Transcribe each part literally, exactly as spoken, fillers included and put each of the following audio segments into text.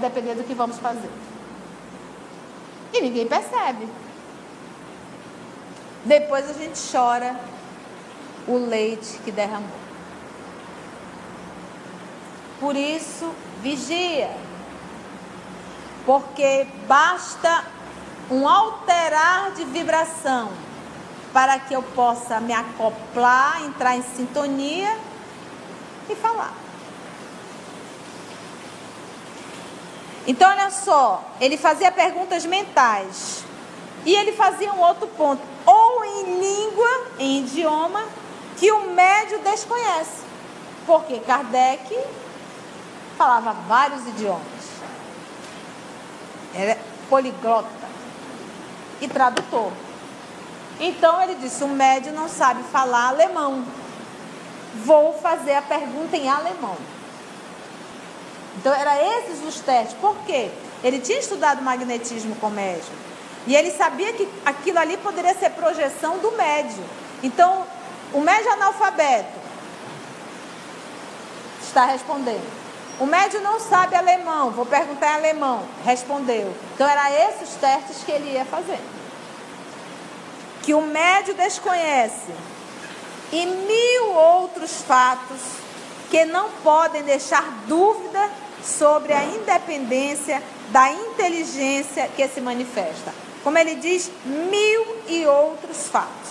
depender do que vamos fazer. E ninguém percebe. Depois a gente chora o leite que derramou. Por isso, vigia. Porque basta um alterar de vibração para que eu possa me acoplar, entrar em sintonia e falar. Então, olha só, ele fazia perguntas mentais. E ele fazia um outro ponto, ou em língua, em idioma, que o médium desconhece. Porque Kardec falava vários idiomas. Era poliglota e tradutor. Então ele disse, o médium não sabe falar alemão. Vou fazer a pergunta em alemão. Então eram esses os testes. Por quê? Ele tinha estudado magnetismo com médium. E ele sabia que aquilo ali poderia ser projeção do médium. Então, o médium analfabeto está respondendo. O médium não sabe alemão, vou perguntar em alemão. Respondeu. Então, eram esses os testes que ele ia fazer. Que o médium desconhece. E mil outros fatos que não podem deixar dúvida sobre a independência da inteligência que se manifesta. Como ele diz, mil e outros fatos.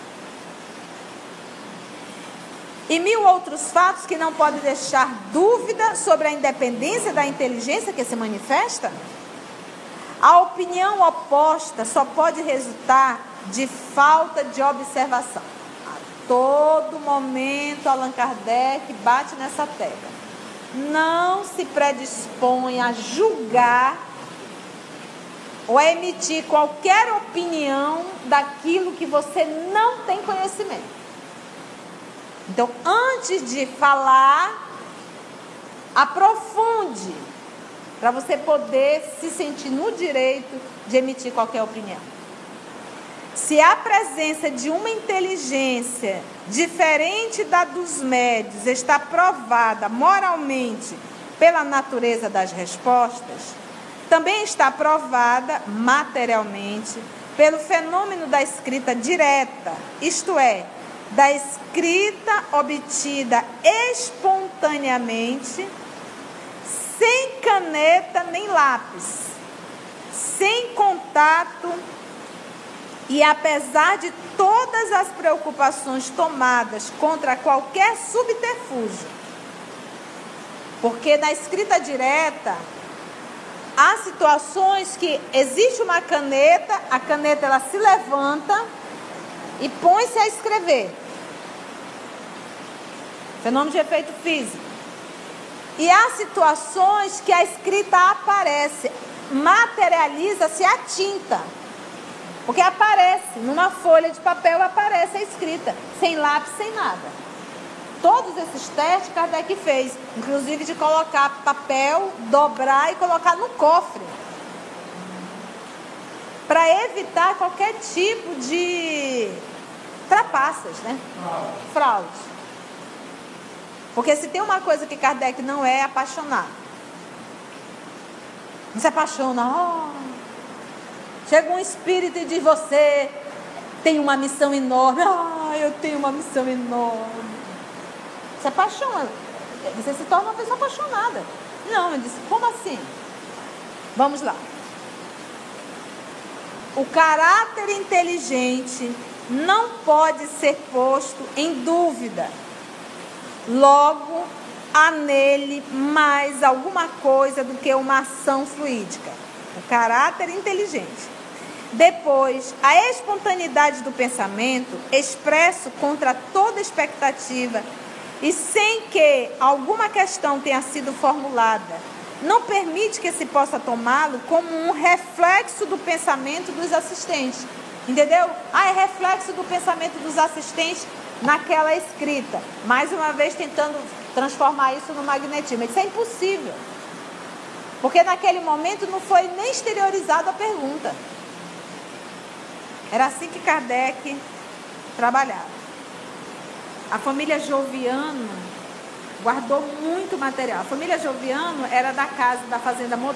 E mil outros fatos que não podem deixar dúvida sobre a independência da inteligência que se manifesta? A opinião oposta só pode resultar de falta de observação. A todo momento, Allan Kardec bate nessa tecla. Não se predispõe a julgar ou a emitir qualquer opinião daquilo que você não tem conhecimento. Então, antes de falar, aprofunde, para você poder se sentir no direito de emitir qualquer opinião. Se a presença de uma inteligência diferente da dos médios está provada moralmente pela natureza das respostas, também está provada materialmente pelo fenômeno da escrita direta, isto é, da escrita obtida espontaneamente, sem caneta nem lápis, sem contato e apesar de todas as preocupações tomadas contra qualquer subterfúgio. Porque na escrita direta, há situações que existe uma caneta, a caneta ela se levanta e põe-se a escrever. Fenômeno de efeito físico. E há situações que a escrita aparece, materializa-se a tinta. Porque aparece, numa folha de papel aparece a escrita, sem lápis, sem nada. Todos esses testes Kardec fez, inclusive de colocar papel, dobrar e colocar no cofre. Para evitar qualquer tipo de trapaças, né? Fraude. Porque se tem uma coisa que Kardec não é, é apaixonado. Não se apaixona, oh. Chega um espírito e diz, você tem uma missão enorme. Ah, eu tenho uma missão enorme. Se apaixona. Você se torna uma pessoa apaixonada. Não, eu disse, como assim? Vamos lá. O caráter inteligente não pode ser posto em dúvida. Logo, há nele mais alguma coisa do que uma ação fluídica. O caráter inteligente. Depois, a espontaneidade do pensamento, expresso contra toda expectativa e sem que alguma questão tenha sido formulada, não permite que se possa tomá-lo como um reflexo do pensamento dos assistentes. Entendeu? Ah, é reflexo do pensamento dos assistentes naquela escrita. Mais uma vez tentando transformar isso no magnetismo. Isso é impossível. Porque naquele momento não foi nem exteriorizada a pergunta. Era assim que Kardec trabalhava. A família Joviano guardou muito material. A família Joviano era da casa da fazenda